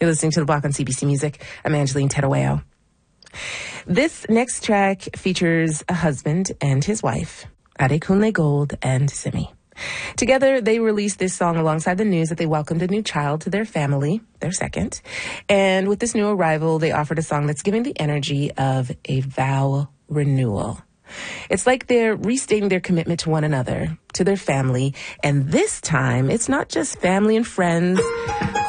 You're listening to The Block on CBC Music. I'm Angeline Terueo. This next track features a husband and his wife, Adekunle Gold and Simi. Together, they released this song alongside the news that they welcomed a new child to their family, their second. And with this new arrival, they offered a song that's giving the energy of a vow renewal. It's like they're restating their commitment to one another, to their family. And this time, it's not just family and friends,